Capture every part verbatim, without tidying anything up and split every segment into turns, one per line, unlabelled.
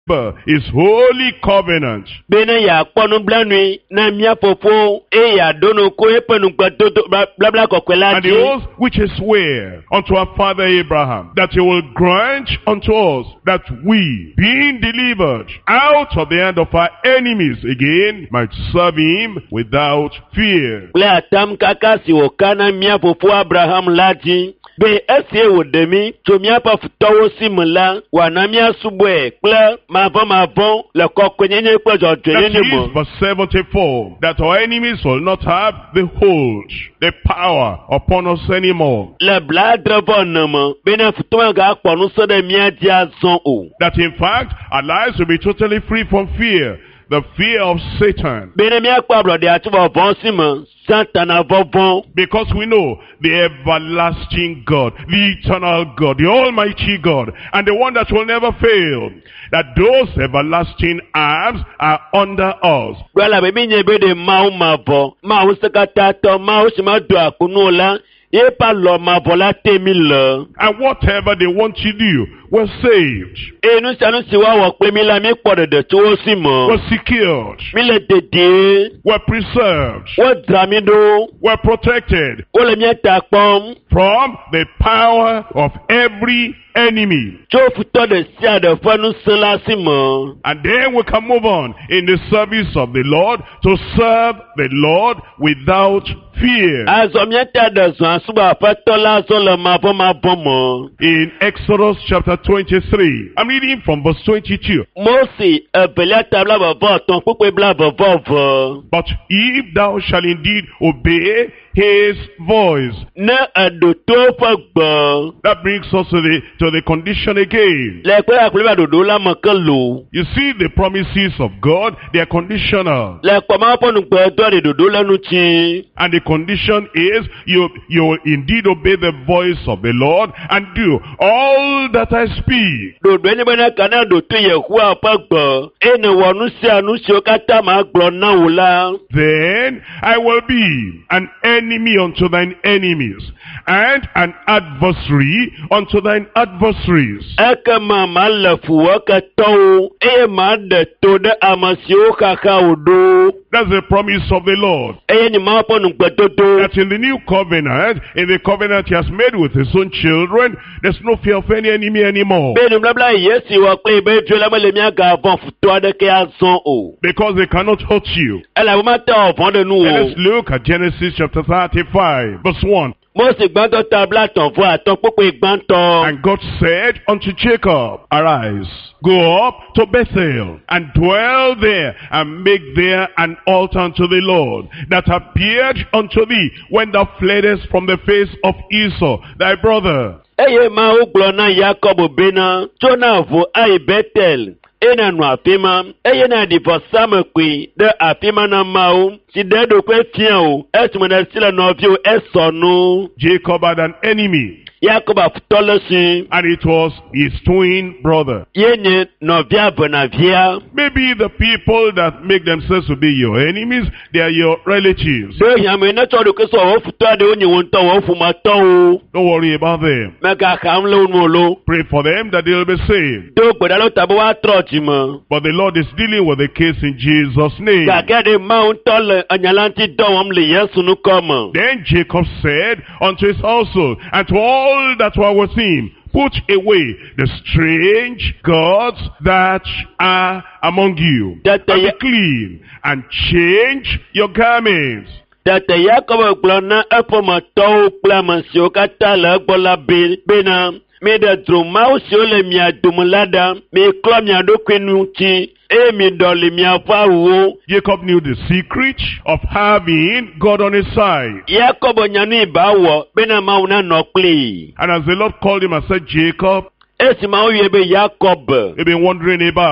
His holy covenant.
Bena ya kponu blanui na mia popo e ya dono ko e penu gbatoto bla bla kokwela
And the oath which is swear unto our father Abraham, that he will grant unto us that we, being delivered out of the hand of our enemies again, might serve him without fear.
Kle atam kakasi wakana mia popo Abraham lati. Be ese wodemi to mia pa futowo simula wana mia subwe kle mavon mavon le kokwenyenye kwa jotwenye mo.
Verse seventy-four, that our enemies will not have the hold, the power upon us anymore.
Le bladre bonnement bena futowa ga akponu so de mia dia zon o.
That in fact our lives will be totally free from fear, the fear of Satan.
Bena mia kwa brode atuba bon sima Satan avon.
Because we know the everlasting God, the eternal God, the almighty God, and the one that will never fail, that those everlasting arms are under us.
Wala be minye be de mau mavo, mau sekata to mau sima do akunola, e pa lo mavo la temile.
And whatever they want to do, we're saved.
E nu sanu siwa wa pe mi la mi pode de to simo.
We're secured.
Mi le dede.
We're preserved.
Wo dramido.
We're protected
O le mi ta pom.
from the power of every enemy.
Cho futo de sia de fanu sela simo.
And then we can move on in the service of the Lord to serve the Lord without fear.
Azo mi ta de zo asuba fatola zo le mavo mavo.
In Exodus chapter twenty-three, I'm reading from verse twenty-two.
Mose ebelia tabla bavo ton pupe bla bavo.
But if thou shalt indeed obey his voice.
Ne adoto fagba.
That brings us to the to the condition again.
Le pe akuleba dodo la makalo.
You see, the promises of God, they are conditional.
Le kwama ponu pe do de dodo lanu chi.
And the condition is you you will indeed obey the voice of the Lord and do all that I speak.
Dodo eni bana kana do to Yehowa fagba. Ene wonu si anu si o kata ma glo na wula.
Then I will be an enemy unto thine enemies, and an adversary unto thine adversaries.
Eke ma ma lefu wake to e ma de to de amasi o kaka udo.
That's the promise of the Lord.
E ni ma ponu gbetoto.
That in the new covenant, in the covenant he has made with his own children, there's no fear of any enemy anymore.
Be ni bla bla yesi wa pe be jo la me le mi aga avon futo ade ke azon o.
Because they cannot hurt you.
Ela wo ma te avon de nu
And
o.
let's look at Genesis chapter thirty-five, verse one.
Mose gbanto tabla ton fo aton popo gbanto.
And God said unto Jacob, arise, go up to Bethel, and dwell there, and make there an altar unto the Lord, that appeared unto thee when thou fleddest from the face of Esau, thy brother.
Eye ma o glo na Jacob bena, Jona vo ai Bethel. Ena no afima, eye na di for samekwi, de afima na mau, si de do kwe fian o, esmo na sila no vio esonu.
Jacob had an enemy,
Jacob afutolesi,
and it was his twin brother.
yenye no via bonavia.
Maybe the people that make themselves to be your enemies, they are your relatives.
Do yame na chodo keso wo futo de onye wonto wo fumato o.
Don't worry about them.
Mega kamlo nolo.
Pray for them that they'll be saved.
Do gbedalo tabo wa trojima.
But the Lord is dealing with the case in Jesus' name.
Gagede mount tole anyalanti dom le yesu nu komo.
Then Jacob said unto his household and to all that were with him, put away the strange gods that are among you,
That
and
they-
be clean, and change your garments.
Tete Jacob glona epo matou klamasio katala gbola be bena. Me de droma o si o le mi adumulada, me klo mi adokwenu ti, e mi dole mi afa wo.
Jacob knew the secret of having God on his side.
Jacob nyanu ibawo, bena mauna no play.
And as the Lord called him and said, Jacob,
Esi ma o yebe Jacob.
you've been wondering about.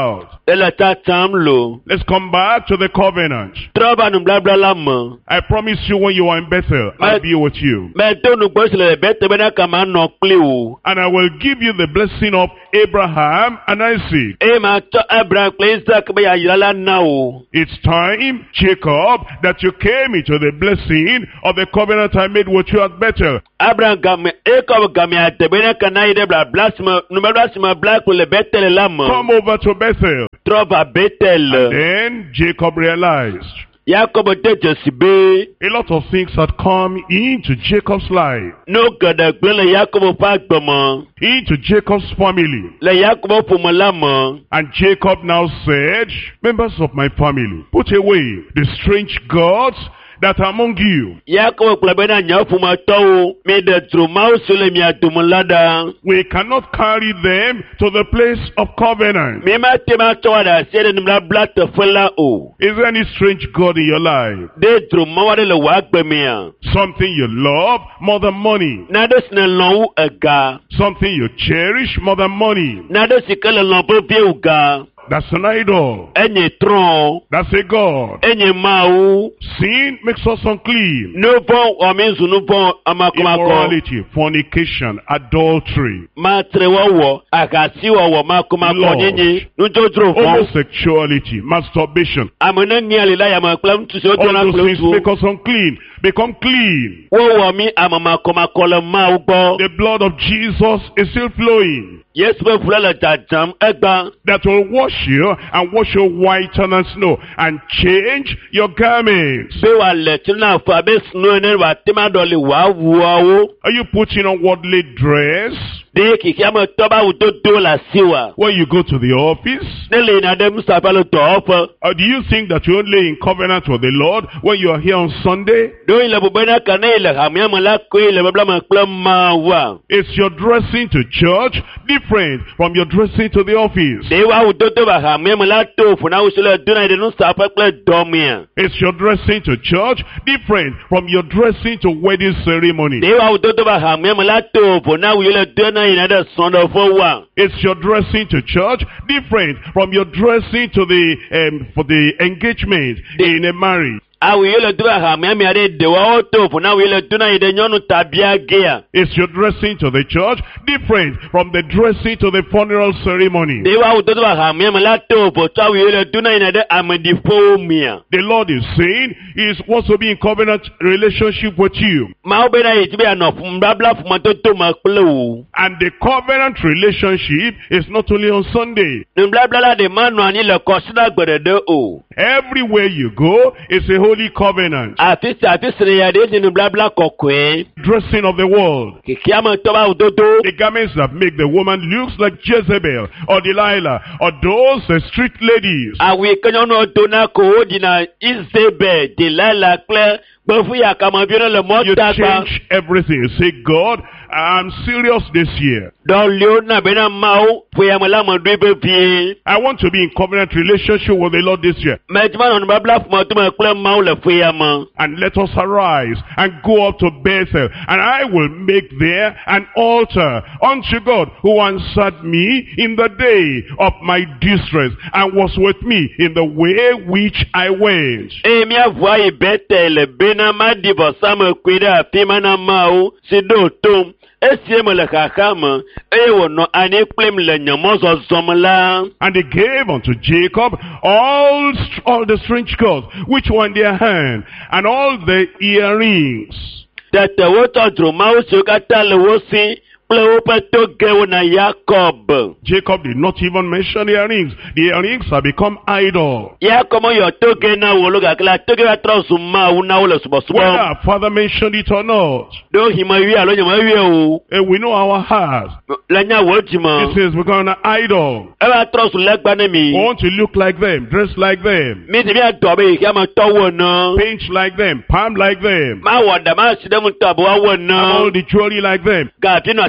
ele tsatsam lo.
Let's come back to the covenant.
Trɔva nubabla la me.
I promise you when you are in Bethel, I'll be with you.
Mɛ to nugbɔ si le bɛtɛ bena kama nɔ kpli o.
And I will give you the blessing of Abraham and Isaac.
Eye ma tsɔ Abraham kple Isaac be yayra la na o.
It's time, Jacob, that you came into the blessing of the covenant I made with you at Bethel.
Abraham game Jacob game ate bena kana ide bla blasma nubabla si ma bla ko le bɛtɛ la me.
Come over to Bethel.
Trɔva Bethel.
Then Jacob realized
Jacob te Jesi be.
a lot of things had come into Jacob's life,
No gɛdɛ gblẽ le Jacob ƒe agbeme.
into Jacob's family.
Le Jacob ƒome la me.
And Jacob now said, members of my family, put away the strange gods that are among you.
Jacob kple bena nye ƒometɔwo mi ɖe dro mawo si le mia dome la ɖa.
We cannot carry them to the place of covenant.
Mi mate ma tsɔ wa ɖe asi ɖe nubabla teƒe la o.
Is there any strange God in your life?
Ɖe dro mawo aɖe le wò agbe mea.
Something you love more than money.
Naɖe si ne lɔ̃ wu ega.
Something you cherish more than money.
Naɖe si ke le lɔ̃ ƒe vie wu ga.
That's an idol.
Enye trɔ̃.
That's a God.
Enye mawu.
Sin makes us unclean.
Nu vɔ̃ wɔmi zu nu vɔ̃ amakomakɔ.
Immorality, fornication, adultery,
Matre wɔwɔ, ahasi wɔwɔ makomakɔ nyenye. Nudzodzro vɔ̃.
homosexuality, masturbation.
Ame ne nia le la yame kple ŋutsu siwo
All
dona
those
kple
things
ŋutsuwo.
make us unclean. Become clean.
Wowɔ mi ame makomakɔ le mawu gbɔ.
The blood of Jesus is still flowing.
Yesu ƒe ʋu la le dzadzam egba.
That will wash you and wash you whiter than snow and change your garments.
Be wòale tsi na afɔ abe snow ene wòate ma ɖɔli wò awuawo.
Are you putting on worldly dress
Ɖe kìkìá me tɔ be awudodo le asi wa.
when you go to the office?
Ne le yina ɖe nusaƒe le dɔwɔƒe.
Or do you think that you're only in covenant with the Lord when you are here on Sunday?
Ɖo yi le bube na ke ne yi le hamia me la koe le babla me kple mawua.
Is your dressing to church different from your dressing to the office?
Ɖe wo awudodo ba hamia me la to ƒo na wo si le dona yi ɖe nusaƒe kple dɔmea.
Is your dressing to church different from your dressing to wedding ceremony?
Ɖe wo awudodo ba hamia me la to ƒo na wo yi le dona yina ɖe srɔ̃ɖeƒe wa.
Is your dressing to church different from your dressing to the um, for the engagement in a marriage?
Awu yi le do hamia mia ɖe ɖewoawo to ƒo na wo yi le dona yi ɖe nyɔnu tabia gea.
Is your dressing to the church different from the dressing to the funeral ceremony?
Ɖe wo awudodo ba hamia me la to ƒo tsɔ awu yi le dona yina ɖe ameɖiƒewo mea.
The Lord is saying He wants to be in covenant relationship with you.
Mawu bena yi dzi be anɔ nubabla ƒomedodo me kple wo.
And the covenant relationship is not only on Sunday.
Nubabla la ɖe manɔ anyi le kɔsi na gbeɖeɖe o.
Everywhere you go is a holy covenant.
Afi sia afi si ya ɖe nye nubabla kɔkɔe.
Dressing of the world.
Kìkìá me tɔ be awudodo.
The garments that make the woman looks like Jezebel or Delilah or those uh, street ladies.
Awu yi ke nyɔnuwo do na ko wo ɖina Isabel, Delilah kple gbevu ya kameviwo le
You
mɔta gba.
change everything. You say, God, I'm serious this year.
Dɔliwo na bena mawu ƒoyame la me ɖoe vevie.
I want to be in covenant relationship with the Lord this year.
Mɛ dzima nɔ nubabla ƒometome kple mawu le ƒoyame.
And let us arise and go up to Bethel, and I will make there an altar unto God, who answered me in the day of my distress and was with me in the way which I went.
Eye míavu ayi Betel bena maɖi vɔsamekui ɖe afi ma na mawu si ɖo tom. Esie me le xaxa me, eye wònɔ anyi kplim le nye mɔzɔzɔ me la.
And they gave unto Jacob all, all the strange gods which were in their hand, and all the earrings.
Tete wotsɔ dzromawo siwo katã le wo si kple woƒe togɛwo na Yakob.
Jacob did not even mention the earrings. The earrings have become idol.
Yakob yɔ togɛ na wo lo gake la togɛ va trɔ zu mawu na wo le
Whether
subɔsubɔ.
our father mentioned it or not,
Ɖo himewi alo nyemewi o.
and we know our hearts.
Le nya wo
This
dzime.
is become an idol.
Eva trɔ zu legba ne
We
mi.
want to look like them, dress like them,
Mi ti mi adɔ be yame tɔwo ene.
paint like them, palm like them,
Ma wɔ da ma si ɖe mu tɔ abe woawɔ
and all
ene.
the jewelry like them.
Gafi nɔ asi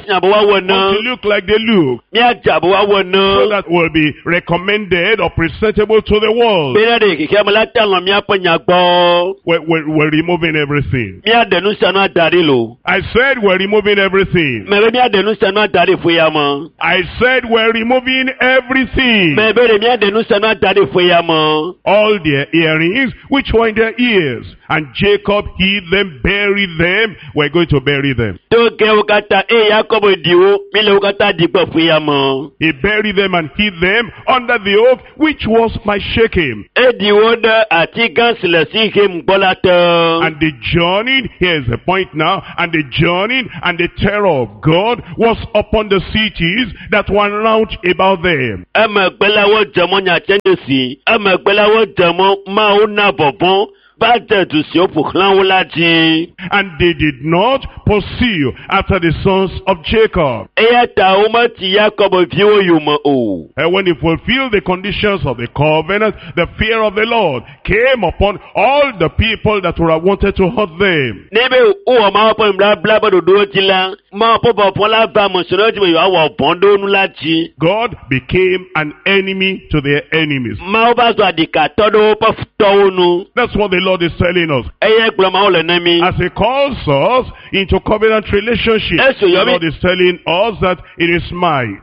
nya bo wa wo na.
to look like they look,
Mi aja bo wa wo
so
na.
that will be recommended or presentable to the world.
Bena de ke ke mala ta lo mi apa nya gbo.
We're, we're, we're removing everything.
Mi adenu sanu adari lo.
I said we're removing everything.
Me be mi adenu sanu adari fo ya mo.
I said we're removing everything.
Me be de mi adenu sanu adari fo ya mo.
All their earrings, which were in their ears. And Jacob hid them, buried them. We're going to bury them.
To ke ukata e Jacob diwo, mi le ukata digbo fo ya mo.
He buried them and hid them under the oak, which was my Shechem.
E diwo de ati gan sile si ke mbolata.
And the journey, here's the point now, and the journey and the terror of God was upon the cities that were round about them.
Ama gbelawo jamo nya chende si. Ama gbelawo jamo ma una bobon.
And they did not pursue after the sons of Jacob. And when they fulfilled the conditions of the covenant, the fear of the Lord came upon all the people that would have wanted to hurt them. God became an enemy to their enemies. That's what the Lord is telling us. As He calls us into covenant relationship, the Lord is telling us that it is might.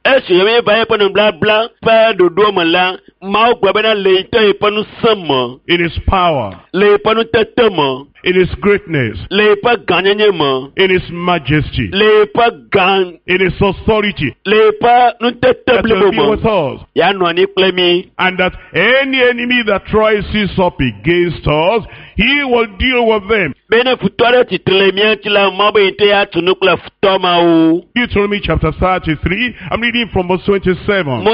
In His power, in His greatness, in His majesty, in His authority, that will be with us. And that any enemy that rises up against us, He will deal with them. Deuteronomy chapter thirty-three, I'm reading from verse twenty-seven.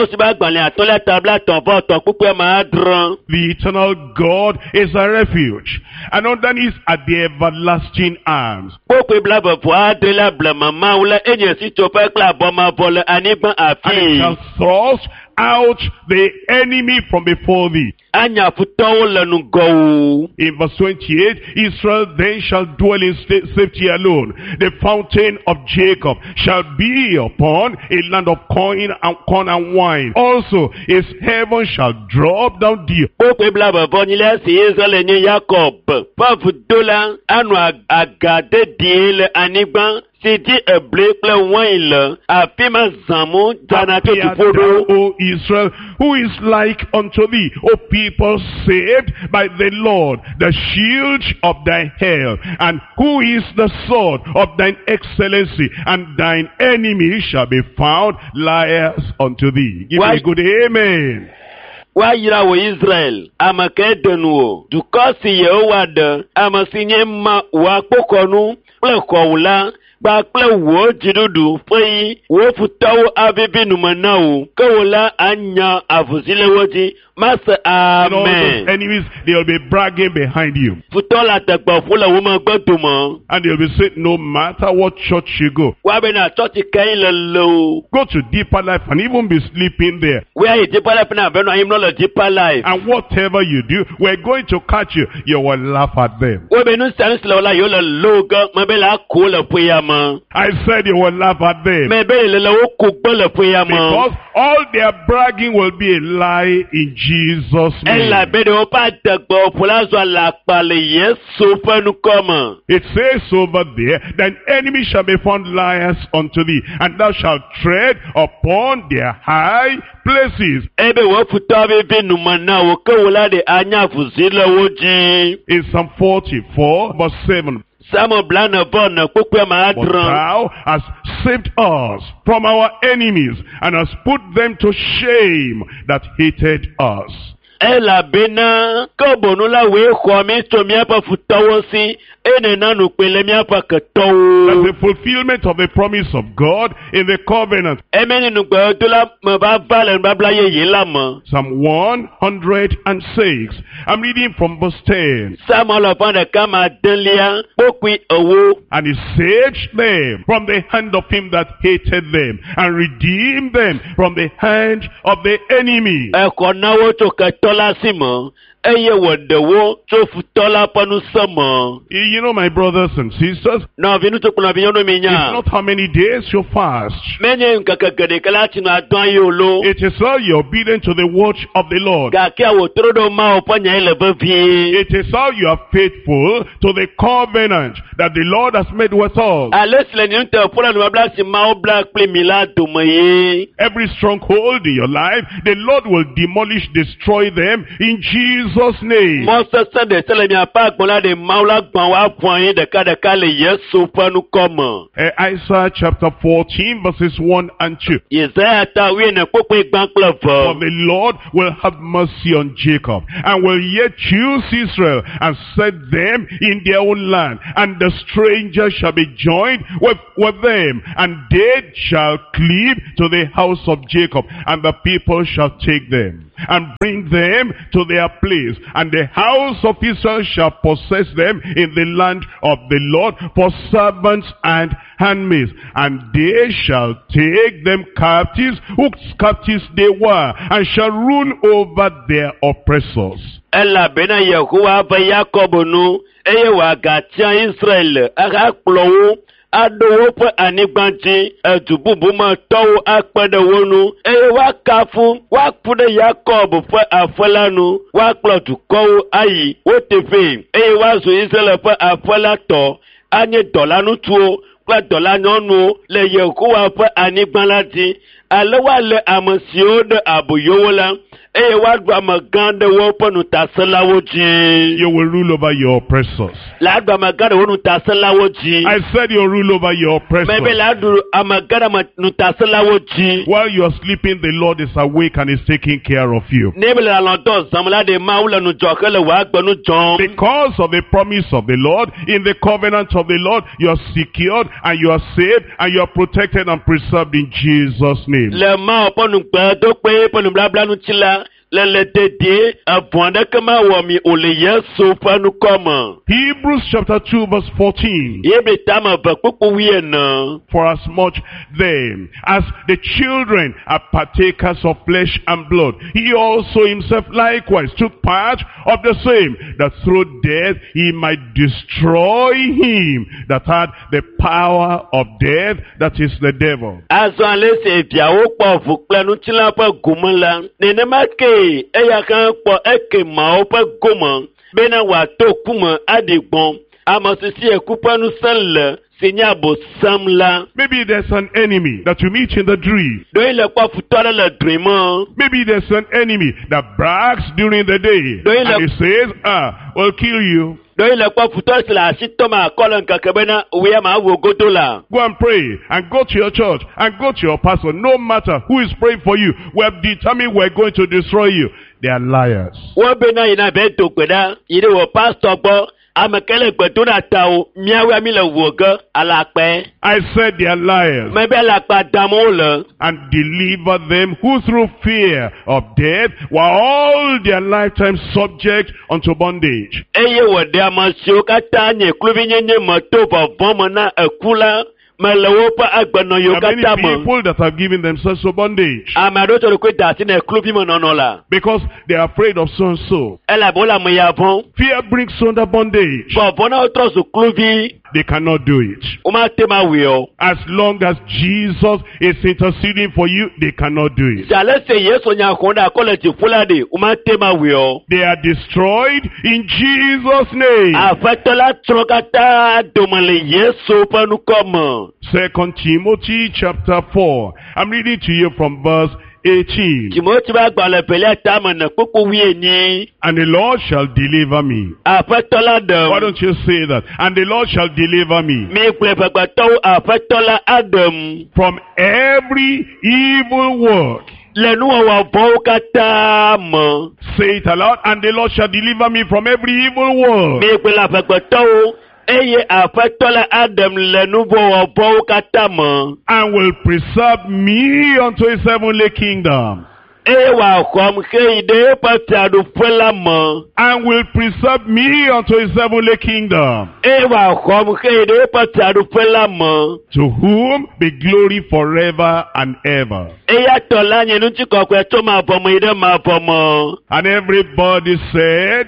The eternal God is a refuge, and underneath are the everlasting arms. And it shall thrust out the enemy from before thee. In verse twenty-eight, Israel then shall dwell in safety alone. The fountain of Jacob shall be upon a land of corn and corn and wine. Also, his heaven shall drop down dew. Sidi eble wine afima zamu jana to O Israel, who is like unto thee, O people saved by the Lord, the shield of thy hair, and who is the sword of thine excellency, and thine enemy shall be found liars unto thee. Give me a good amen.
Wa yira wo Israel amakedenu dukosi Yehowa amasinye ma wa pokonu plekowula ba kple wo jidudu fei wo futawo abibi numanao kawola anya avuzile woji master amen.
Enemies, they will be bragging behind you,
futola takpa fula wo ma gbodumo,
and they will be saying no matter what church you go,
wa be na church kan lelo,
go to Deeper Life and even be sleeping there,
where Deeper Life na be no him no Deeper Life,
and whatever you do, we're going to catch you, you will laugh at them.
We be no stand slow la yo la loga ma be la ko la puyama.
I said you will laugh at them,
because
all their bragging will be a lie in Jesus' name. It says over there, thine enemy shall be found liars unto thee, and thou shalt tread upon their high places. In Psalm forty-four, verse seven.
But
thou hast saved us from our enemies, and hast put them to shame that hated us.
Ela bena kobonula we kwame to miapa futawosi ene nanu pele miapa ketowo.
That's the fulfillment of the promise of God in the covenant.
Emeni nugba dola mababala mbabla ye yelama.
Psalm one hundred six. I'm reading from verse ten.
Psalm all upon the kama delia pokwi owo.
And he saved them from the hand of him that hated them, and redeemed them from the hand of the enemy.
Ekonawo to ketola simo. eye wòdewo tso futɔ la ƒe nusẽ me.
You know, my brothers and sisters,
Nɔvi nutsokplɔ nɔvi nyɔnu mi
it's
nya.
not how many days you fast.
Menye ŋkeke geɖe ke la tsi nɔ adɔn yi o lo.
It is how you're obedient to the word of the Lord.
Gake wòtro ɖe Mawu ƒe nya yi le vevie.
It is how you are faithful to the covenant that the Lord has made with us.
Ale si le ni ŋutɔ ƒo le nubabla si Mawu bla kpli mi la dome ye.
Every stronghold in your life, the Lord will demolish, destroy them in Jesus' name.
Mɔsese ɖe se le miaƒe agbɔ la ɖe Mawu la gbɔn wa ʋua yi ɖekaɖeka le Yesu ƒe nukɔme.
Uh, Isaiah chapter fourteen verses one and two.
Yesaya ta wi ne kpokpe gbã kple
For
ve.
the Lord will have mercy on Jacob, and will yet choose Israel, and set them in their own land. And the stranger shall be joined with, with them, and they shall cleave to the house of Jacob, and the people shall take them, and bring them to their place. And the house of Israel shall possess them in the land of the Lord for servants and handmaids. And they shall take them captives, whose captives they were, and shall rule over their oppressors.
Elabena Yehowa be Yakob nu, eye wòagatia Israel akakplɔ wo aɖo woƒe anyigba dzi, edu bubu me tɔwo akpe ɖe wo nu, eye woakafu woaku ɖe Yakob ƒe aƒe la nu, woakplɔ dukɔwo ayi wo teƒe, eye woazu Israel ƒe aƒe la tɔ, anye dɔlaŋutsuwo kple dɔlanyɔnuwo le Yehowa ƒe anyigba la dzi. Ale woalé ame siwo ɖe aboyowo la, eye woaɖu amegã ɖe woƒe nutasẽlawo dzi.
You will rule over your oppressors.
Le aɖu amegã ɖe wo nutasẽlawo dzi.
I said you'll rule over your
Mebe
oppressors.
le aɖu amegã ɖe me nutasẽlawo dzi.
While you are sleeping, the Lord is awake and is taking care of you.
Ne be le alɔdɔ zãm la ɖe Mawu le nudzɔƒe le wò agbe nu dzɔm.
Because of the promise of the Lord, in the covenant of the Lord, you are secured and you are saved and you are protected and preserved in Jesus' name.
Le Mawu ƒe nugbeɖokpe ƒe nubabla ŋuti la, le le dedie, evɔ aɖeke mawɔ mi o le Yesu ƒe nukɔme.
Hebrews chapter two verse fourteen.
Hebre tame ve kpukpu wuiene.
For as much then as the children are partakers of flesh and blood, he also himself likewise took part of the same, that through death he might destroy him that had the power of death, that is the devil.
Azɔ ale si eviawo kpɔ ʋu kple ŋutilã ƒe gome la, nenema ke eya hã kpɔ eke mawo ƒe gome, bena wòato ku me aɖi gbɔm, ame si si eku ƒe ŋusẽ le, si nye Abosam la.
Maybe there's an enemy that you meet in the dream.
Ɖoyi le kpɔ futɔ aɖe le dri me.
Maybe there's an enemy that brags during the day,
Do you
and he says, ah, we'll kill you.
Ɖoyi le kpɔ futɔ si le asi tɔme akɔ le ŋkeke bena woya ma awu godo la.
Go and pray and go to your church and go to your pastor. No matter who is praying for you, we have determined we're going to destroy you. They are liars.
Wo bena yina be do gbe ɖa, yi ɖe wò pastor gbɔ, ame ke le gbe do na ta wo, míawoe mi le wò ge, alakpɛ.
I said they are liars.
Mebe alakpa dam wo le.
And deliver them who through fear of death were all their lifetime subject unto bondage.
Eye wòɖe ame siwo katã nye kluvinyenye me to vɔvɔ me na eku la, me le woƒe agbenɔyiwo
There are
katã
many
me.
people that have given themselves to bondage
Ame aɖewo tsɔ ɖokoe da asi ne kluvi me nɔnɔ la.
because they are afraid of so and so.
Elabe wole ame ya vɔm.
Fear brings under bondage.
Vɔvɔ na wotrɔ zu kluvi,
They cannot do it.
womate ma wui o.
As long as Jesus is interceding for you, they cannot do it.
Si ale si Yesu nya xɔ ɖe akɔ le dziƒo la ɖe, womate ma wui o.
They are destroyed in Jesus' name.
Aƒetɔ la trɔ katã dome le Yesu ƒe nukɔme.
Second Timothy chapter four. I'm reading to you from verse eighteen.
Timothy ƒe agbalẽ velia tame ne kpukpu wuienyi.
And the Lord shall deliver me.
Aƒetɔ la
Why
ɖem.
don't you say that? And the Lord shall deliver me
Mi kple ƒegbetɔwo aƒetɔ la aɖem.
from every evil work.
Le nuwɔwɔ vɔwo katã me.
Say it aloud. And the Lord shall deliver me from every evil work.
Mi kple aƒegbetɔwo, eye aƒetɔ la aɖem le nuvɔwɔ vɔwo katã me.
And will preserve me unto his heavenly kingdom.
eye wà xɔm xe de eƒe fiaɖuƒe la me.
and will preserve me unto his heavenly kingdom,
Eye wà xɔm xe de eƒe fiaɖuƒe la me.
to whom be glory forever and ever.
Eya tɔ la nye ŋutikɔkɔe tso mavɔ me yi ɖe mavɔ me.
And everybody said,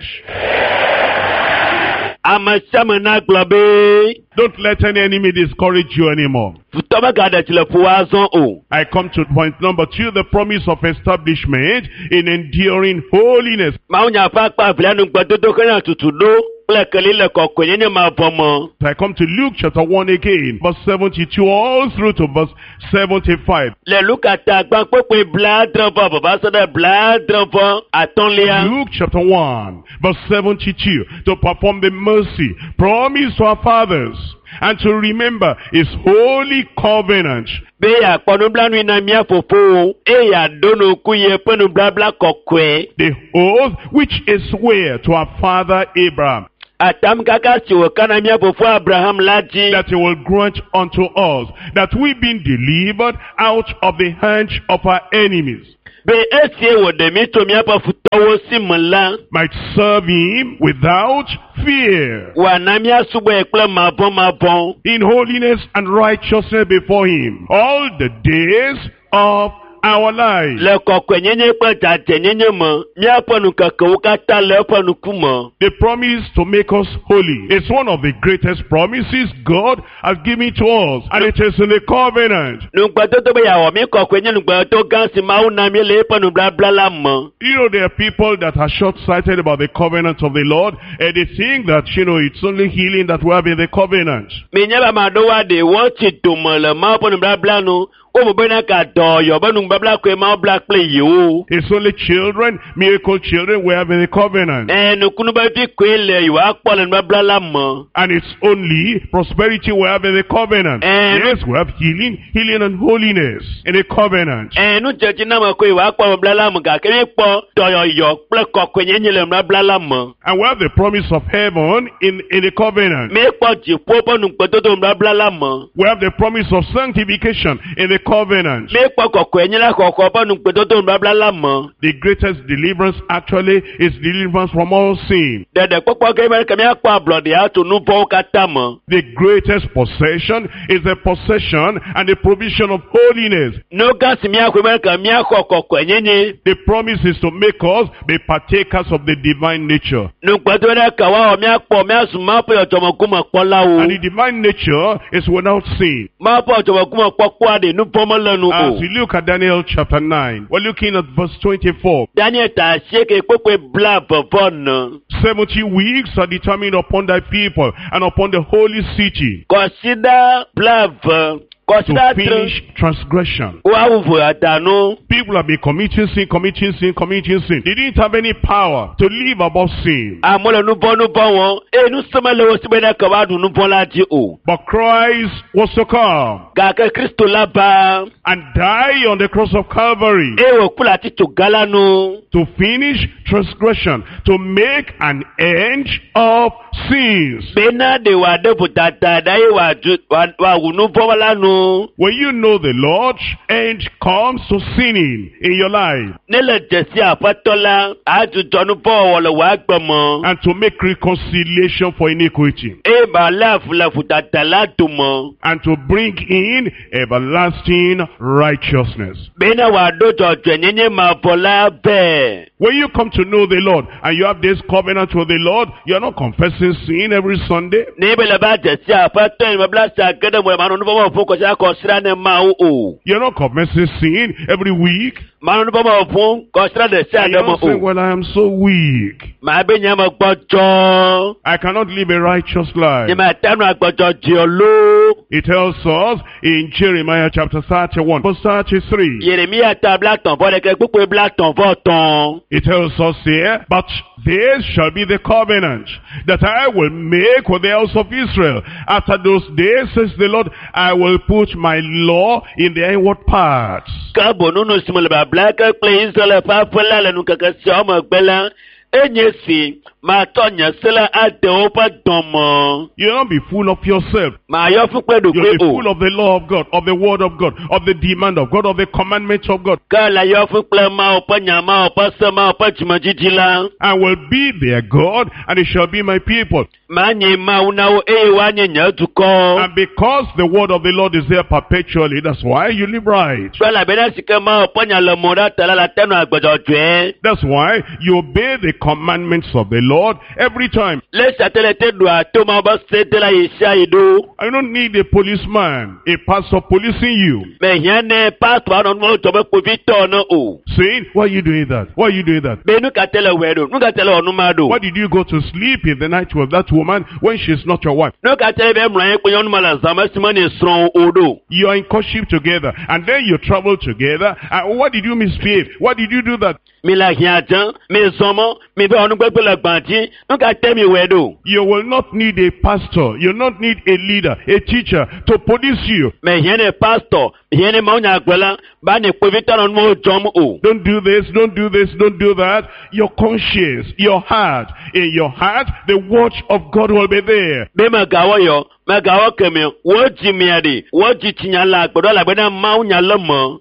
Ame sia ame na gblɔ be
don't let any enemy discourage you anymore.
futɔ megaɖe tsi le ƒo azɔ o.
I come to point number two, the promise of establishment in enduring holiness.
Mawunya ƒe akpa avlia nu gbedodo xe na tutu ɖo kple keli le kɔkɔenyenye mavɔ me.
I come to Luke chapter one again, verse seventy-two all through to verse seventy-five.
Le Luka ta gbãkpɔkpɔ bladre vɔ vava se ɖe bladre vɔ atɔ̃lia.
Luke chapter one, verse seventy-two, to perform the mercy promised to our fathers and to remember his holy covenant.
Be yakpɔ nublanui na mía fofowo eye yaɖo ŋku ye ƒe nubabla kɔkɔe.
The oath which is sware to our father Abraham,
Atamkaka si wòka na mía fofo Abraham la dzi.
that he will grant unto us, that we being delivered out of the hands of our enemies,
Be esie wòɖe mí tso míaƒe futɔwo si me la.
might serve him without fear,
Wòana míasubɔe kple mavɔ mavɔ.
in holiness and righteousness before him, all the days of our lives.
Le kɔkɔenyenye kple dzadzenyenye me, míaƒe nukekewo katã le eƒe ŋkume.
The promise to make us holy is one of the greatest promises God has given to us, and it is in the covenant.
Nugbedodo be yeawɔ mí kɔkɔe nye nugbedodo gã si Mawu na mí le eƒe nubabla la me.
You know, there are people that are short-sighted about the covenant of the Lord, and they think that, you know, it's only healing that we have in the covenant.
Menye be ame aɖewo aɖe wɔtsi dome le Mawu ƒe nubabla nu. Wo bena ka dɔyɔ be nubabla koe Mawu bla kple yewo.
It's only children, miracle children we have in the covenant.
Eh, nukunu be vi koe le yewo akpɔ le nubabla la me.
And it's only prosperity we have in the covenant.
And-
Yes, we have healing, healing and holiness in the covenant.
Eh, nudzedze na me koe yewo akpɔ nubabla la me gake mi kpɔ dɔyɔyɔ kple kɔkɔenyenye le nubabla la me.
And we have the promise of heaven in, in the covenant.
Mi kpɔ dziƒo ƒe nugbedodo nubabla la me.
We have the promise of sanctification in the covenant.
Mi kpɔ kɔkɔenye la xɔxɔ ƒe nugbedodo nubabla la me.
The greatest deliverance actually is deliverance from all sin.
Ɖeɖekpɔkpɔ ge be ke míakpɔ ablɔɖe atso nu vɔ̃wo katã me.
The greatest possession is the possession and the provision of holiness.
Nu gã si míaxɔe be ke míaxɔ kɔkɔenyenye.
The promise is to make us be partakers of the divine nature.
Nugbedo ɖe ke woawɔ míakpɔ míazu Mawu ƒe dzɔdzɔmekume kpɔlawo.
And the divine nature is without sin.
Mawu ƒe dzɔdzɔmekume kpɔkpɔa ɖe nu vɔ̃ mele nu
As
o.
we look at Daniel chapter nine, we're looking at verse twenty-four.
Daniel ta asieke kpekpe bla vevɔ ne.
Seventy weeks are determined upon thy people and upon the holy city
Kɔsida bla ve.
to
Kɔsida tre.
finish transgression.
Woawu vo adanu.
People have been committing sin, committing sin, committing sin. They didn't have any power to live above sin.
Amewo le nu vɔ̃ nu vɔ̃ wɔm. Eye nu seme le wo si be ne ke woaɖu nu vɔ̃ la dzi o.
But Christ was to come
Gake Kristo la ba.
and die on the cross of Calvary
Eye wòku le atitsoga la nu.
to finish transgression, to make an end of sins.
Bena ɖe wòaɖe vodada ɖa eye wòadu wòa- wòawu nu vɔ̃ la nu.
When you know the Lord, end comes to sinning in your life,
Ne le dzesi aƒetɔ la, adzudzɔ nu vɔ̃ wɔwɔ le wòa agbe me.
and to make reconciliation for iniquity,
Eye balé avu le vodada la dome.
and to bring in everlasting righteousness.
Bena wòaɖo dzɔdzɔenyenye mavɔ la vɛ.
When you come to know the Lord and you have this covenant with the Lord, you are not confessing sin every Sunday.
Ne be le ba dzesi aƒetɔ yi mebla sa ge ɖe mo manɔ nu vɔ̃ me ƒo kɔsi akɔsra ne Mawu o.
You are not confessing sin every week.
Manɔ nu vɔ̃ me ƒo kɔsra ɖe sia
And
ɖe
you're
me
not saying,
o.
well, I am so weak.
Ma be nye me gbɔdzɔ.
I cannot live a righteous
Nye
life.
me ate nu agbɔdzɔ dziɔ loo.
It tells us in Jeremiah chapter thirty-one, verse thirty-three.
Yeremia ta bla tɔn vɔ ɖeke kpekpe bla tɔn vɔ tɔn.
It tells us here, but this shall be the covenant that I will make with the house of Israel. After those days, says the Lord, I will put my law in their inward parts.
Ke bonu nu si me le babla ke kple Israel ƒe aƒe la le nukeke sia me gbe la, enye si ma tɔ nye sela adewo ƒe dɔmɔ.
You'll not be full of yourself.
Ma yɔ fún kple
You'll
ɖokui
be
o.
full of the law of God, of the word of God, of the demand of God, of the commandments of God,
Ke le yɔ fún kple Mawu ƒe nya Mawu ƒe se Mawu ƒe dzimedzidzi la.
and will be their God, and they shall be my people.
Ma nye Mawu na wo eye woanye nye dukɔ.
And because the word of the Lord is there perpetually, that's why you live right.
Kple elabena si ke Mawu ƒe nya le mɔ ɖe te la la te nɔ agbedzɔdzɔe.
That's why you obey the commandments of the Lord every time.
Le sate le te ɖoa to Mawu ƒe se te la yi sia yi ɖo.
I don't need a policeman, a pastor policing you,
Me hiã ne pastor anɔ nuwo dzɔ be kpovitɔ ne o.
saying, why are you doing that? Why are you doing that?
Be nu ka te le wɔe ɖo, nu ka te le wɔ nu ma ɖo.
Why did you go to sleep in the night with that woman when she's not your wife?
Nu ka te le be mlɔ anyi kple nyɔnu ma le zã me si me ne srɔ̃ o ɖo.
You are in courtship together, and then you travel together. And why did you misbehave? Why did you do that?
Mi le hiã dzem, mi zɔ mɔ, mi be ɔnugbegbe le gbã dzi, nu ka te mi wɔe ɖo.
You will not need a pastor. You will not need a leader, a teacher to police you.
Me hiã ne pastor, hiã ne mawunyagblɔla, ba ne kpovitɔ nɔ nuwo dzɔm o.
Don't do this, don't do this, don't do that. Your conscience, your heart, in your heart, the watch of God will be there.
Be me gawɔ yɔ, me gawɔ kemɛ, wo dzi mia ɖe, wo dzi tsinya le agbedɔ elabena mawunya le me.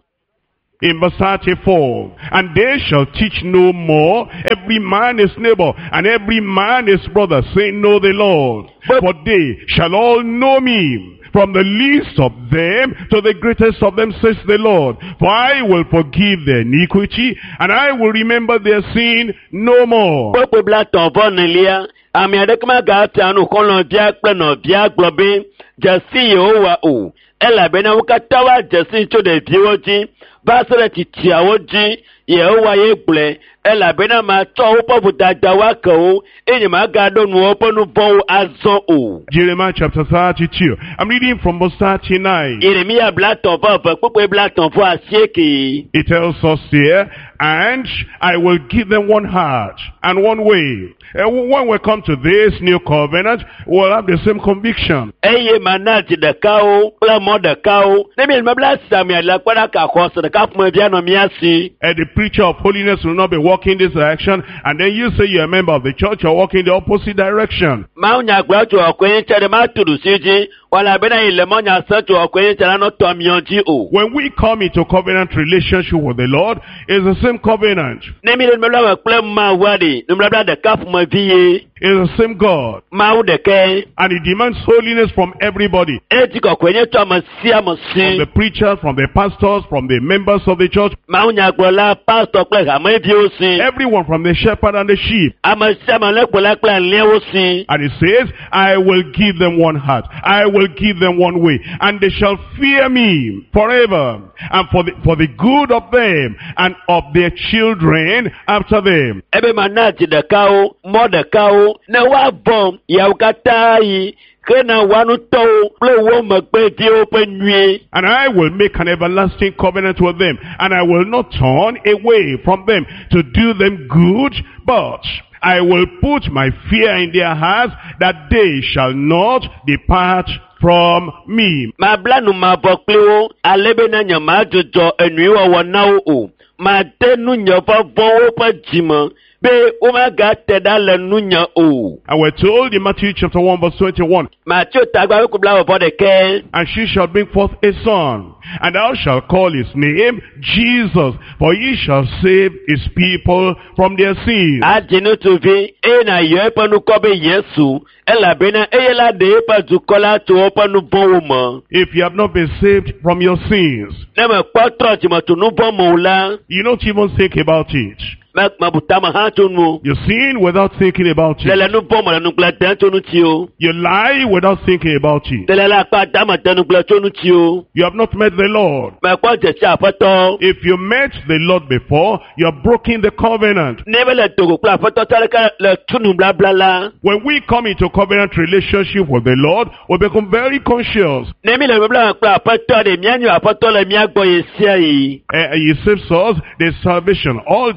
In verse thirty-four, and they shall teach no more every man his neighbor, and every man his brother, saying, know the Lord.
But-
For they shall all know me, from the least of them to the greatest of them, says the Lord. For I will forgive their iniquity, and I will remember their sin no more.
Kpekpe bla tɔn vɔ nelia, ame aɖeke magate anu xɔlɔ̃via kple nɔvia gblɔ be, dzesi Yehowa o, elabena wo katã woa dzesi tso ɖeviwo dzi, va se ɖe tsitsiawo dzi, Yehowa ye gblɔe, elabena matsɔ woƒe vodadawo ake wo, eye magaɖo nu woƒe nu vɔ̃wo azɔ o.
Jeremiah chapter thirty-two. I'm reading from verse thirty-nine.
Yeremia bla tɔn vɔ eve, kpekpe bla tɔn vɔ asieke.
It tells us here, and I will give them one heart and one way. And when we come to this new covenant, we'll have the same conviction.
Eye mana dzi ɖekawo kple mɔ ɖekawo, ne mi mebla samia le kpe ɖe kaxɔse ɖeka ƒomevia nɔ mía si.
And the preacher of holiness will not be walking this direction, and then you say you're a member of the church, you're walking the opposite direction.
Mawunyagblɔ tso ɔkɔnyi tse ɖe ma tu ɖusi dzi, walabena yi le mɔnyase tso ɔkɔnyi tse la nɔ tɔ miɔ dzi o.
When we come into covenant relationship with the Lord, it's the same covenant.
Ne mi le numebla me kple Mawua ɖe, numebla ɖeka ƒomevi ye,
It's the same God.
Mawu ɖeke,
And He demands holiness from everybody.
edi kɔkɔnyi tso ame sia ame
From
si.
the preachers, from the pastors, from the members of the church,
Mawunyagblɔla, pastor kple hameviwo si.
everyone from the shepherd and the sheep.
Ame sia ame le kpɔla kple aliawo si.
And it says, I will give them one heart. I will give them one way. And they shall fear me forever. And for the, for the good of them and of their children after them.
Ebe mana dzi ɖekawo, mɔ ɖekawo, ne woabɔm, yawo katã yi, ke na woanutɔwo kple wo megbeviwo ƒe nyui.
And I will make an everlasting covenant with them. And I will not turn away from them to do them good, but I will put my fear in their hearts that they shall not depart from me.
Mabla nu mavɔ kpli wo, ale bena nye madzudzɔ enuiwɔwɔ na wo o. Made nu nye vɔvɔwo ƒe dzime, be womagate ɖa le nunye o.
And we're told in Matthew chapter one verse twenty-one,
Matthew tagba wiko bla vɔ ɖeke.
and she shall bring forth a son, and thou shalt call his name Jesus, for he shall save his people from their sins.
Adzi ŋutsuvi, eye na yɔ eƒe nukɔ be Yesu, elabena eye la ɖe eƒe dukɔ la tso woƒe nu vɔ̃wo me.
If you have not been saved from your sins,
Ne mekpɔ trɔ dzimetu nu vɔ̃ me o la,
you don't even think about it.
me mebuta me hã tso nu.
You sin without thinking about
Le
it.
le nu vɔ̃ me le nu gblẽ te tso nu tsi o.
You lie without thinking about it.
Le le le akpa dame te nu gblẽ tso nu tsi o.
You have not met the Lord.
Mekpɔ dzesi aƒetɔ.
If you met the Lord before, you have broken the covenant.
Ne be le dogo kple aƒetɔ tɔ ɖeka le tu nublabla la.
When we come into covenant relationship with the Lord, we become very conscious.
Ne mi le nubla me kple aƒetɔ ɖe míanyo aƒetɔ le mía gbɔ ye sia yi.
Uh, he saves us the salvation, all the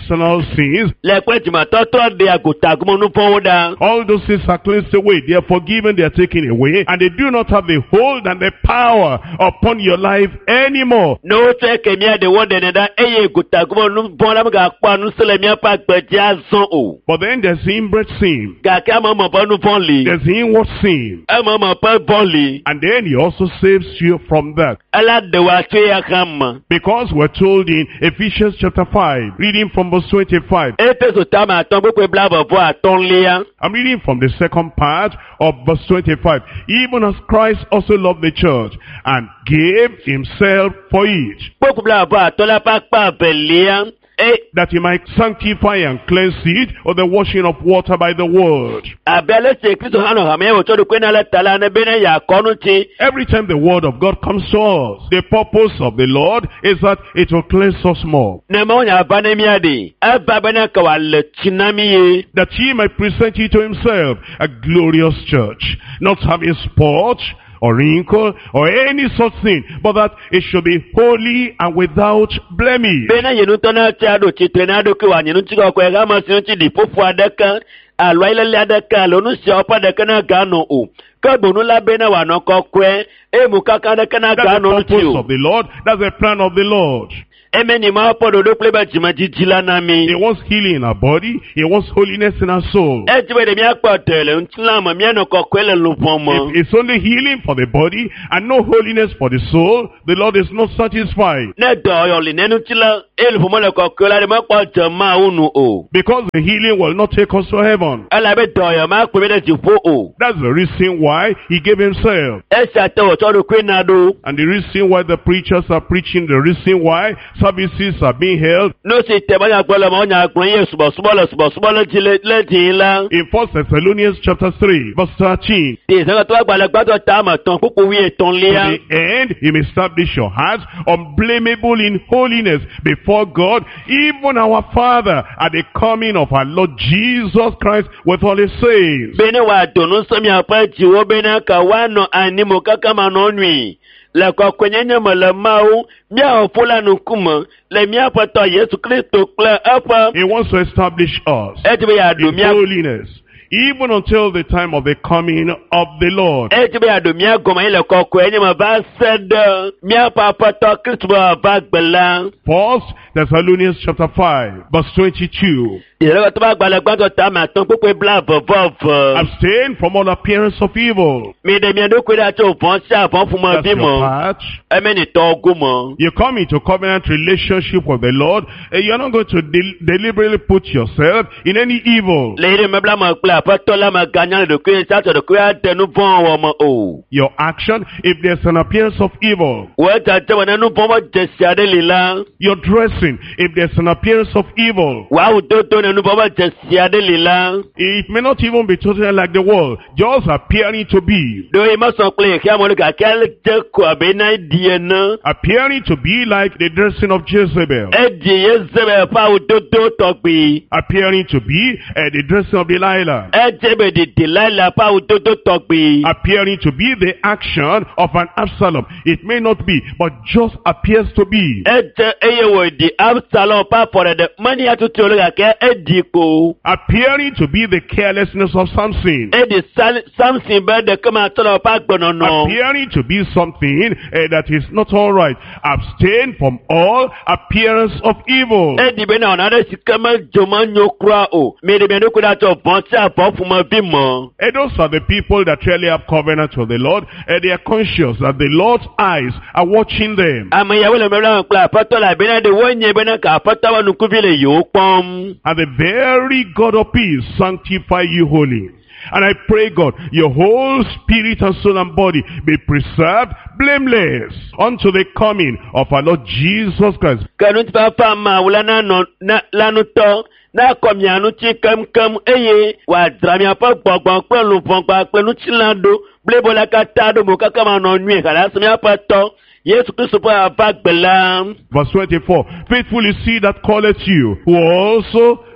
external sins,
lẹ́pẹ́ tìmọ̀ tọ́tọ́ de àgùntàn àgùnmọ́nú fọ́wọ́ dá.
all those sins are cleansed away. They are forgiven, they are taken away, and they do not have the hold and the power upon your life anymore.
n'o tẹ́ kẹ̀mí àdéhùn dẹ̀nẹ̀ dá eye àgùntàn àgùnmọ́nú bọ́lá mi kà pa nu sílẹ̀ mi apá gbẹ̀jẹ̀ azán o.
But then there's the inbred sin,
Gàkẹ́ àmọ́ ọmọ bọ́nu fọ́ọ̀lì.
there's the inward sin,
Àmọ́ ọmọ pẹ́ bọ́ọ̀lì.
and then he also saves you from that.
Aládèwà tó yẹ ká mọ̀.
Because we're told in Ephesians chapter five, reading from verse twenty-five,
Éfésù tá máa tán pípé blábọ̀ fún àtọ́nléyà.
I'm reading from the second part of verse twenty-five. Even as Christ also loved the church and gave himself for it,
Pókù blábọ̀ fún àtọ́nlá pápá àbẹ̀léyà. Ẹ
that he might sanctify and cleanse it of the washing of water by the word.
àbẹ̀lẹ̀ ṣe Kristo hànú hàmí ẹ̀wò tó dùkú iná lẹ́tàlá ní bí ní yà kọ́nu ti.
Every time the word of God comes to us, the purpose of the Lord is that it will cleanse us more,
Ní ẹ̀mọ́ ònyà bá ní míàdì. Ẹ bá bẹ́ẹ̀ ní kàwá lè tsunami yé.
that he might present you to himself a glorious church, not having spot or wrinkle or any such thing, but that it should be holy and without blemish.
Bẹ́ẹ̀ náà yẹnu tọ́nà tí a dò tí tẹ̀ náà dókè wà yẹnu tí kò kọ́ ẹ̀ka máa sinú ti di fúfu adẹ́kan. Àlọ́ ayélujára adẹ́kan lónú sí ọ̀pá adẹ́kan náà gánà o. Kẹ́gbọ̀nù lábẹ́ náà wà náà kọ́ kọ́ ẹ́. Èmù kankan adẹ́kan náà
That's the
gánà tí
purpose
o.
of the Lord. That's the plan of the Lord.
Ẹ̀mẹ́ ni máa pọ̀ dodo pé bá jìmọ̀ jíjí lánàá mi.
He wants healing in our body. He wants holiness in our soul.
Ẹ ti bẹ̀ dẹ̀ mi àpọ̀ tẹ̀lẹ̀ ń tún láàmú mi àná kọ́ kọ́ ẹ̀ lẹ́nu fún ọmọ.
If it's only healing for the body and no holiness for the soul, the Lord is not satisfied.
Ne dɔɔyɔ li nenu ti la elufumɔ le kɔkɔe la de ma kpɔ jama wunu o.
Because the healing will not take us to heaven.
Ela be dɔɔyɔ ma kpɛ bɛ de dziƒo o.
That's the reason why he gave himself.
Esi ate wò tsɔ do koe na do.
And the reason why the preachers are preaching, the reason why services are being held.
N'o si tɛ banya gbɔ le ma o nya gbɔ ye subɔsubɔ le subɔsubɔ le dzi le le dzi la.
In First Thessalonians chapter three, verse thirteen.
Te sɛgɛtɔ agbalẽ gbadɔ ta ma tɔn kpokpo wi etɔn
To
lia.
the end, he may establish your hearts unblameable in holiness before God, even our Father, at the coming of our Lord Jesus Christ with all his saints.
Bene wa donu sɔmi apɛ dziwo bena ka wa nɔ animo kaka ma nɔ nui. Le kɔkɔe nye me le mawu míawɔ ƒola nukume le míaƒe tɔ Yesu Kristo kple eƒe.
He wants to establish us
Edi be yaɖo
in
mía.
holiness, even until the time of the coming of the Lord.
Edi be yaɖo mía gɔme yi le kɔkɔe nye me va se ɖe míaƒe aƒetɔ Kristo be va gbe la.
First Thessalonians chapter five, verse twenty-two.
Ìrẹ́wọ̀ tó bá gbalẹ̀ gbàdọ̀ ta mà tán pípé bla vọ̀vọ̀vọ̀.
Abstain from all appearance of evil.
Mi dẹ̀ mi ẹ̀dọ́ kúrẹ́ àti òfò sí àfọ̀n fún mọ
That's
bí
your
mọ̀.
part.
Ẹ̀mí ni tọ́ ogún mọ̀.
You come into covenant relationship with the Lord, and you're not going to de- deliberately put yourself in any evil.
Lẹ́yìn mi bla mọ̀ pé àfẹ́tọ́ la mọ̀ ganyá lè dòkúrẹ́ sátọ̀ dòkúrẹ́ àtẹnu fún ọwọ́ mọ̀ o.
Your action, if there's an appearance of evil.
Wọ́n ti àti wọn nínú fún ọmọ jẹ̀sí adé lè la.
Your dressing, if there's an appearance of evil.
Wàá wù tó tó nínú fún ọmọ jẹ̀sí adé lè la.
It may not even be totally like the world, just appearing to be.
Dòye má sọ pé kí àwọn olùkà kí á lè jẹ́ kó àbẹ́ náà di ẹ̀ náà.
Appearing to be like the dressing of Jezebel.
Ẹ di yé sẹ́bẹ̀ fáwọn òdodo tọ̀gbì.
Appearing to be uh, the dressing of Delilah.
Ẹ jẹ́ bẹ̀ dìde láìla fáwọn òdodo tọ̀gbì.
Appearing to be the action of an Absalom. It may not be, but just appears to be.
Ẹ jẹ́ eye wò di Absalom pàpọ̀ rẹ̀ dẹ̀ mọ́ni àtúntò olùkà kẹ́ ẹ di ipò.
Appearing to be the carelessness of Samson.
Ẹ di Sal- Samson bẹ́ẹ̀ dẹ̀ kọ́ máa tọ́lọ̀ pa gbọ̀nà nọ.
Appearing to be something uh, that is not all right. Abstain from all appearance of evil.
Ẹ di bẹ́ẹ̀ náà ọ̀nà àdé sìkẹ́ máa jọ máa ń yọ kúrò o. Mi dẹ̀ mi ẹ̀dọ́ kúrò àti ọ̀bọ̀n tí àbọ̀ fún mọ bí mọ̀.
And those are the people that really have covenant with the Lord, and they are conscious that the Lord's eyes are watching them.
Àmọ́ ìyàwó lè mẹ́rin àwọn pé àpótọ́ là bẹ́ẹ̀ náà de wọ́n yẹn bẹ́ẹ̀ náà kà àpótọ́ wọn nukú bí lè yòó pọ́n.
And the very God of peace sanctify you wholly. And I pray, God, your whole spirit and soul and body be preserved blameless unto the coming of our Lord Jesus Christ.
Kẹ̀nu tí bá fà máa wùlá lánàá tọ́. N'a kɔ mianu tsi kemkem eye wà dzrami aƒe gbɔgbɔ kple luvɔgba kple nutsila do blebo la katã do mo kaka ma nɔ nyuie kana sɛ miaƒe tɔ Yesu Kristo ƒe ava gbe la.
Verse twenty-four. Faithful is he that calleth you, who also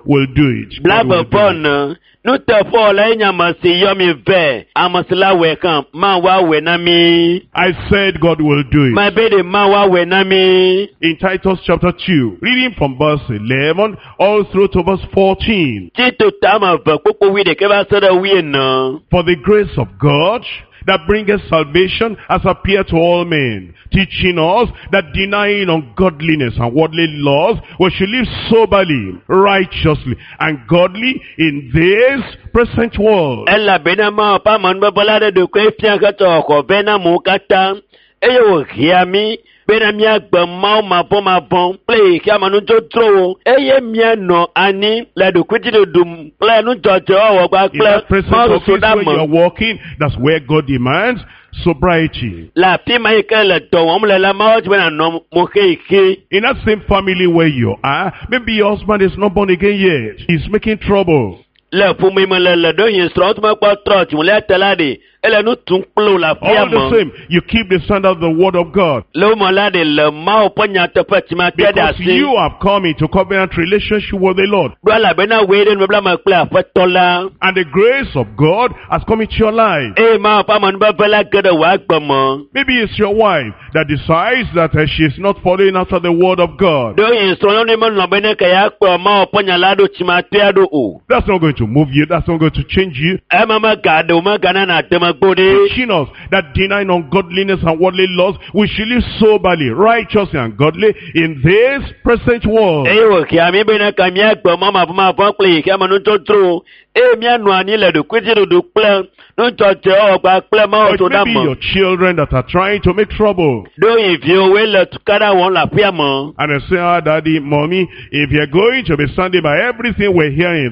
will do it. God will do it.
Blababon, no therefore, Lanya must see Yomi Ve, I must allow welcome, Mawa Wenami.
I said God will do it.
My baby Mawa Wenami.
In Titus chapter two, reading from verse eleven all through to verse fourteen.
Chito Tama, Poko with the Kavasada Wiener.
For the grace of God that bringeth salvation has appeared to all men, teaching us that denying ungodliness and worldly laws, we should live soberly, righteously, and godly in this present world.
Ella Benama, Paman Babalada de Question Katoko, Benamo Kata, Eyo Hiami. Benamia Bamau Mapoma Bon, play Kamanu Jotro, Eye no Ani, La do Quitito Dum, Planu Jojo, or Back
In that present office where you are walking, that's where God demands sobriety.
La Pimaika, La Tom, La Mouth, when I know Moke.
In that same family where you are, maybe your husband is not born again yet. He's making trouble.
La Pumimala, La Doyin, Strotma Quatrot, Mulatadi. All
the same, you keep the standard of the word of God. Because you have come into covenant relationship with the Lord. And the grace of God has come into your life. Maybe it's your wife that decides that uh, she is not following after the word of God. That's not going to move you. That's not going to change you. Teaching us that denying ungodliness and worldly laws, we should live soberly, righteously, and godly in this present world. Or it may be your children that are trying to make trouble. And they say, ah, daddy, mommy, if you're going to be standing by everything we're hearing